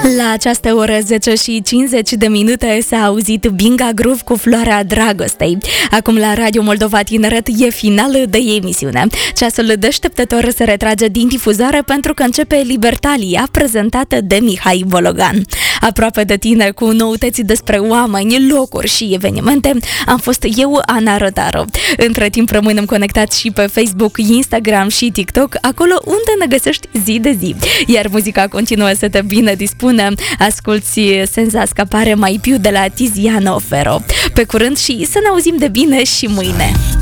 La această oră 10:50 s-a auzit Binga Groove cu Floarea Dragostei. Acum la Radio Moldova Tineret e final de emisiune. Ceasul deșteptător se retrage din difuzare pentru că începe Libertalia, prezentată de Mihai Bologan. Aproape de tine cu noutăți despre oameni, locuri și evenimente, am fost eu, Ana Rădaru. Între timp rămânem conectați și pe Facebook, Instagram și TikTok, acolo unde ne găsești zi de zi. Iar muzica continuă să te bine dispune. Asculți Senza Scapare mai più de la Tiziano Ferro. Pe curând și să ne auzim de bine și mâine.